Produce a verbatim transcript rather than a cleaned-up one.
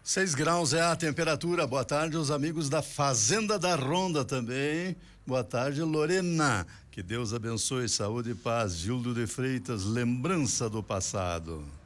Seis graus é a temperatura. Boa tarde, os amigos da Fazenda da Ronda também. Boa tarde, Lorena. Que Deus abençoe, saúde e paz. Gildo de Freitas, lembrança do passado.